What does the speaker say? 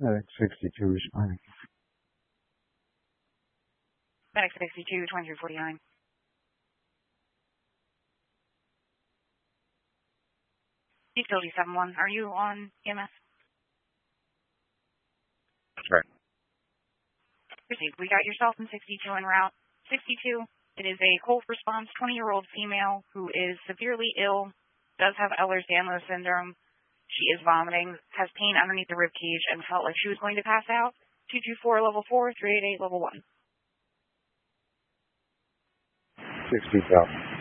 Medic 62 responding. Medic 62, 2349. Utility 71, are you on EMS? That's right. Received. We got yourself and 62 en route. 62, it is a cold response 20-year-old female who is severely ill, does have Ehlers-Danlos syndrome. She is vomiting, has pain underneath the rib cage, and felt like she was going to pass out. 224 level 4, 388 level 1. 60,000.